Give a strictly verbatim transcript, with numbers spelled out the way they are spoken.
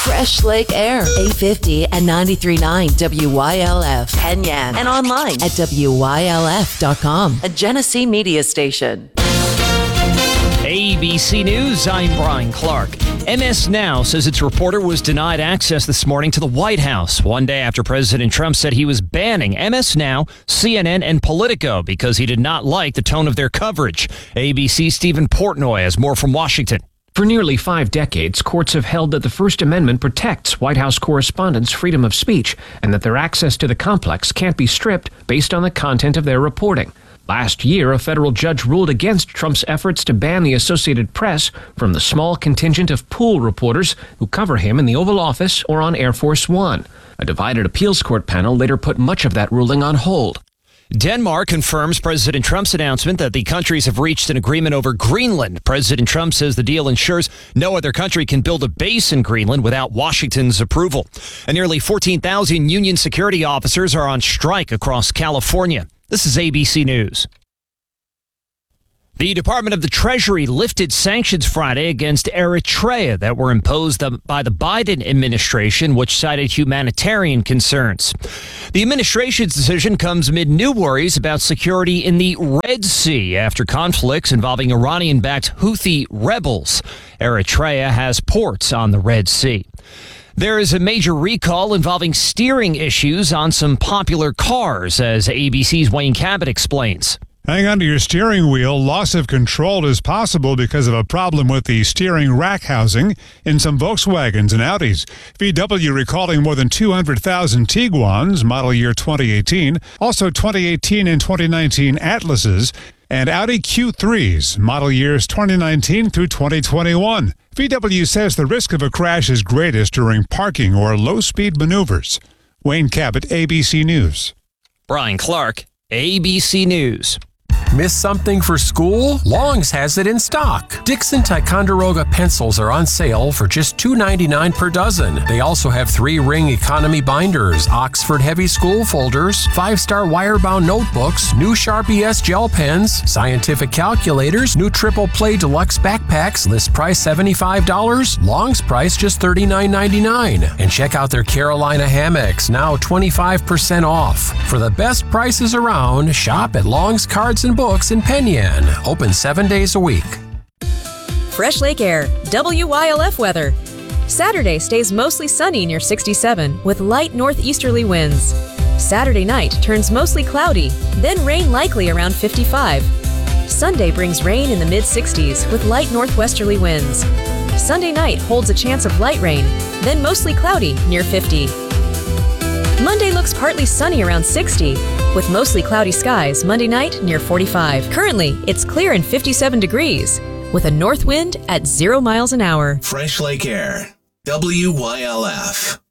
Fresh Lake Air, eight fifty and ninety-three point nine W Y L F, Penyan, and online at W Y L F dot com, a Genesee media station. A B C News, I'm Brian Clark. M S Now says its reporter was denied access this morning to the White House, one day after President Trump said he was banning M S Now, C N N, and Politico because he did not like the tone of their coverage. A B C's Stephen Portnoy has more from Washington. For nearly five decades, courts have held that the First Amendment protects White House correspondents' freedom of speech and that their access to the complex can't be stripped based on the content of their reporting. Last year, a federal judge ruled against Trump's efforts to ban the Associated Press from the small contingent of pool reporters who cover him in the Oval Office or on Air Force One. A divided appeals court panel later put much of that ruling on hold. Denmark confirms President Trump's announcement that the countries have reached an agreement over Greenland. President Trump says the deal ensures no other country can build a base in Greenland without Washington's approval. And nearly fourteen thousand Union security officers are on strike across California. This is A B C News. The Department of the Treasury lifted sanctions Friday against Eritrea that were imposed by the Biden administration, which cited humanitarian concerns. The administration's decision comes amid new worries about security in the Red Sea after conflicts involving Iranian-backed Houthi rebels. Eritrea has ports on the Red Sea. There is a major recall involving steering issues on some popular cars, as A B C's Wayne Cabot explains. Hang on to your steering wheel. Loss of control is possible because of a problem with the steering rack housing in some Volkswagens and Audis. V W recalling more than two hundred thousand Tiguans, model year twenty eighteen, also twenty eighteen and twenty nineteen Atlases, and Audi Q threes, model years twenty nineteen through twenty twenty-one. V W says the risk of a crash is greatest during parking or low-speed maneuvers. Wayne Cabot, A B C News. Brian Clark, A B C News. Miss something for school? Long's has it in stock. Dixon Ticonderoga pencils are on sale for just two ninety-nine per dozen. They also have three-ring economy binders, Oxford Heavy School folders, five-star wire-bound notebooks, new Sharpie S gel pens, scientific calculators, new triple play deluxe backpacks, list price seventy-five dollars, Long's price just thirty-nine ninety-nine. And check out their Carolina hammocks, now twenty-five percent off. For the best prices around, shop at Long's Cards and Books in Penyan, open seven days a week. Fresh Lake Air, W Y L F weather. Saturday stays mostly sunny near sixty-seven with light northeasterly winds. Saturday night turns mostly cloudy, then rain likely around fifty-five. Sunday brings rain in the mid-sixties with light northwesterly winds. Sunday night holds a chance of light rain, then mostly cloudy near fifty. Monday looks partly sunny around sixty, with mostly cloudy skies Monday night near forty-five. Currently, it's clear and fifty-seven degrees, with a north wind at zero miles an hour. Fresh Lake Air, W Y L F.